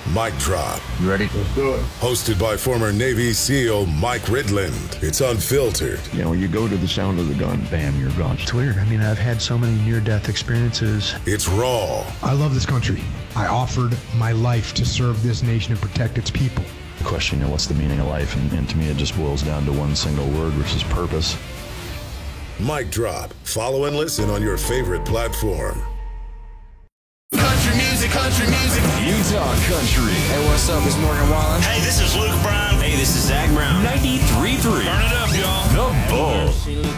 Mic Drop. You ready? Let's do it. Hosted by former Navy SEAL Mike Ridland. It's unfiltered. You know, you go to the sound of the gun, bam, you're gone. It's weird. I mean, I've had so many near-death experiences. It's raw. I love this country. I offered my life to serve this nation and protect its people. The question, what's the meaning of life? And to me, it just boils down to one single word, which is purpose. Mic Drop. Follow and listen on your favorite platform. Country music, country music. Utah Country. Hey, what's up? It's Morgan Wallen. Hey, this is Luke Bryan. Hey, this is Zach Brown. 93.3. Turn it up, y'all. The Bull.